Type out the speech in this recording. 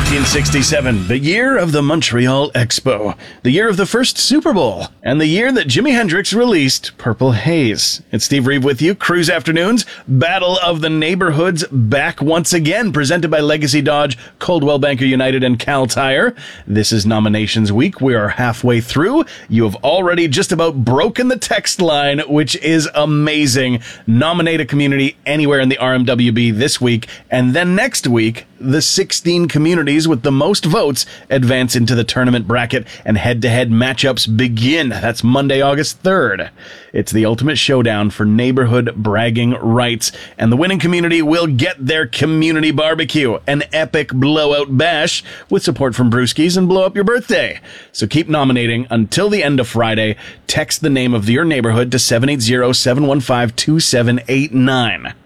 1967, the year of the Montreal Expo, the year of the first Super Bowl, and the year that Jimi Hendrix released Purple Haze. It's Steve Reeve with you. Cruise Afternoons, Battle of the Neighborhoods, back once again, presented by Legacy Dodge, Coldwell Banker United, and Cal Tire. This is nominations week. We are halfway through. You have already just about broken the text line, which is amazing. Nominate a community anywhere in the RMWB this week, and then next week, the 16 communities with the most votes advance into the tournament bracket, and head-to-head matchups begin. That's Monday, August 3rd. It's the ultimate showdown for neighborhood bragging rights, and the winning community will get their community barbecue, an epic blowout bash with support from Brewskis and blow up your birthday. So keep nominating until the end of Friday. Text the name of your neighborhood to 780-715-2789.